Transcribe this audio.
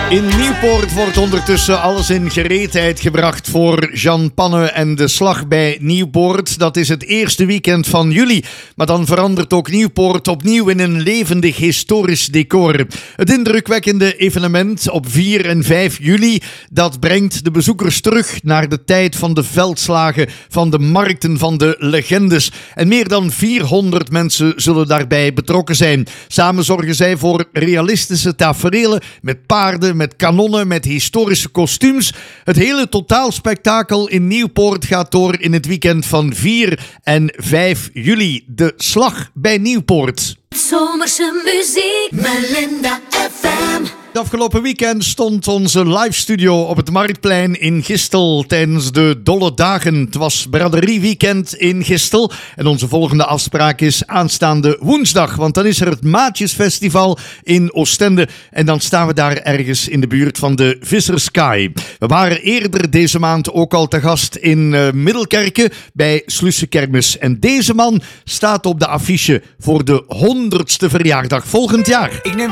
In Nieuwpoort wordt ondertussen alles in gereedheid gebracht voor Jean Panne en de slag bij Nieuwpoort. Dat is het eerste weekend van juli. Maar dan verandert ook Nieuwpoort opnieuw in een levendig historisch decor. Het indrukwekkende evenement op 4 en 5 juli, dat brengt de bezoekers terug naar de tijd van de veldslagen, van de markten, van de legendes. En meer dan 400 mensen zullen daarbij betrokken zijn. Samen zorgen zij voor realistische taferelen met paarden, met kanonnen, met historische kostuums. Het hele totaalspektakel in Nieuwpoort gaat door in het weekend van 4 en 5 juli. De slag bij Nieuwpoort. Zomerse muziek, Melinda FM. Het afgelopen weekend stond onze live studio op het Marktplein in Gistel tijdens de Dolle Dagen. Het was braderieweekend in Gistel en onze volgende afspraak is aanstaande woensdag, want dan is er het Maatjesfestival in Oostende en dan staan we daar ergens in de buurt van de Visserskaai. We waren eerder deze maand ook al te gast in Middelkerke bij Slusse Kermis en deze man staat op de affiche voor de 100ste verjaardag volgend jaar. Ik neem